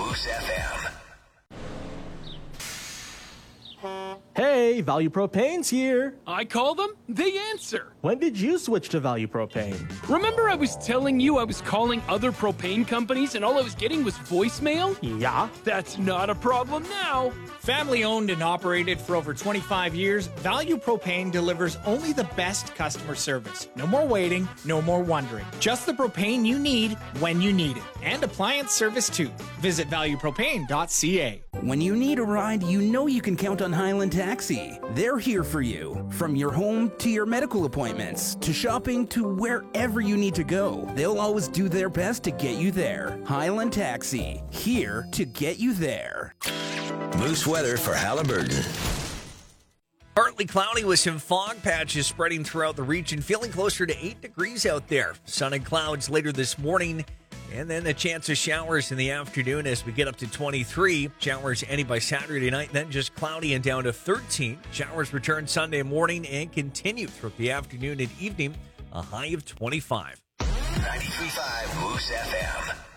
Moose FM. Hey, Value Propane's here. I call them, they answer. When did you switch to Value Propane? Remember I was telling you I was calling other propane companies and all I was getting was voicemail? Yeah? That's not a problem now. Family owned and operated for over 25 years, Value Propane delivers only the best customer service. No more waiting, no more wondering. Just the propane you need when you need it. And appliance service too. Visit valuepropane.ca. When you need a ride, you know you can count on Highland Taxi. They're here for you. From your home to your medical appointments, to shopping, to wherever you need to go. They'll always do their best to get you there. Highland Taxi, here to get you there. Moose weather for Halliburton. Partly cloudy with some fog patches spreading throughout the region, feeling closer to 8 degrees out there. Sun and clouds later this morning, and then a chance of showers in the afternoon as we get up to 23. Showers ending by Saturday night, then just cloudy and down to 13. Showers return Sunday morning and continue throughout the afternoon and evening, a high of 25. 93.5 Moose FM.